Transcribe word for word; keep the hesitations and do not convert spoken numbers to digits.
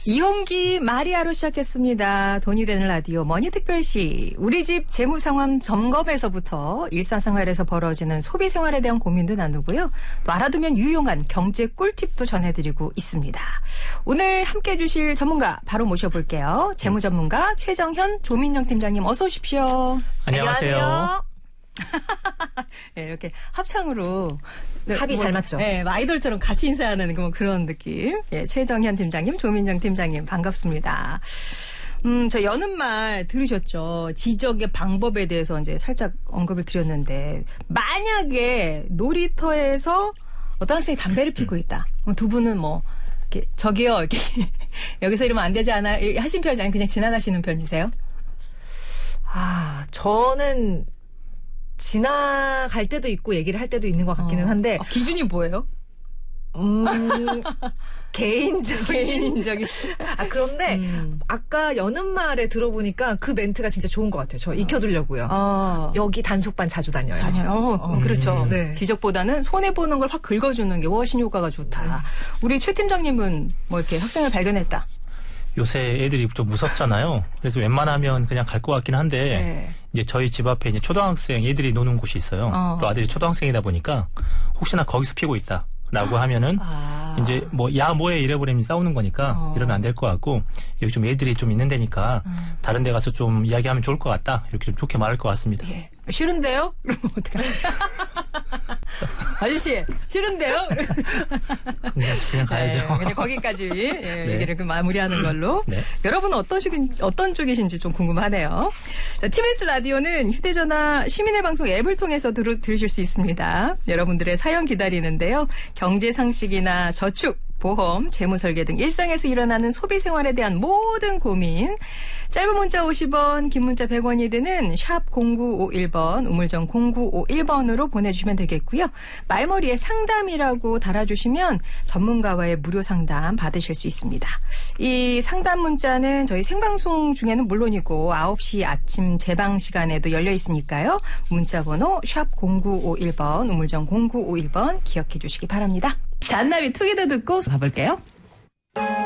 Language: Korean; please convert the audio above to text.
이홍기 마리아로 시작했습니다. 돈이 되는 라디오 머니특별시. 우리 집 재무상황 점검에서부터 일상생활에서 벌어지는 소비생활에 대한 고민도 나누고요. 또 알아두면 유용한 경제 꿀팁도 전해드리고 있습니다. 오늘 함께해 주실 전문가 바로 모셔볼게요. 재무전문가 최정현 조민정 팀장님 어서 오십시오. 안녕하세요. 안녕하세요. 네, 이렇게 합창으로 네, 합이 뭐, 잘 맞죠? 네, 아이돌처럼 같이 인사하는 뭐 그런 느낌. 예, 최정현 팀장님, 조민정 팀장님 반갑습니다. 음, 저 여는 말 들으셨죠? 지적의 방법에 대해서 이제 살짝 언급을 드렸는데 만약에 놀이터에서 어떤 학생이 담배를 피고 있다. 두 분은 뭐 이렇게 저기요 이렇게 여기서 이러면 안 되지 않아? 하신 편이 아니면 그냥 지나가시는 편이세요? 아, 저는 지나갈 때도 있고 얘기를 할 때도 있는 것 같기는 어. 한데. 아, 기준이 뭐예요? 음, 개인적인. 개인적인. 아, 그런데 음. 아까 여는 말에 들어보니까 그 멘트가 진짜 좋은 것 같아요. 저 익혀두려고요. 어. 여기 단속반 자주 다녀요. 다녀요. 어, 어, 그렇죠. 음, 네. 지적보다는 손해보는 걸 확 긁어주는 게 훨씬 효과가 좋다. 네. 우리 최 팀장님은 뭐 이렇게 학생을 발견했다. 요새 애들이 좀 무섭잖아요. 그래서 웬만하면 그냥 갈 것 같긴 한데 네. 이제 저희 집 앞에 이제 초등학생 애들이 노는 곳이 있어요. 어. 또 아들이 초등학생이다 보니까 혹시나 거기서 피고 있다라고 하면은 아. 이제 뭐 야 뭐해 이래버리면 싸우는 거니까 어. 이러면 안 될 것 같고 여기 좀 애들이 좀 있는 데니까 음. 다른 데 가서 좀 이야기하면 좋을 것 같다 이렇게 좀 좋게 말할 것 같습니다. 예. 싫은데요? 그러면 어떡하냐. 아저씨, 싫은데요? 그냥, 그냥 가야죠. 네, 그냥 거기까지 예, 네. 얘기를 그 마무리하는 걸로. 네. 여러분은 어떤 쪽인, 어떤 쪽이신지 좀 궁금하네요. 자, 티비에스 라디오는 휴대전화 시민의 방송 앱을 통해서 들, 들으실 수 있습니다. 여러분들의 사연 기다리는데요. 경제 상식이나 저축, 보험, 재무설계 등 일상에서 일어나는 소비생활에 대한 모든 고민. 짧은 문자 오십 원, 긴 문자 백 원이 드는 샵 공구오일 번, 우물정 공구오일 번으로 보내주시면 되겠고요. 말머리에 상담이라고 달아주시면 전문가와의 무료 상담 받으실 수 있습니다. 이 상담 문자는 저희 생방송 중에는 물론이고 아홉 시 아침 재방 시간에도 열려 있으니까요. 문자 번호 샵 공구오일 번, 우물정 공구오일 번 기억해 주시기 바랍니다. 잔나비 투게더 듣고 가볼게요.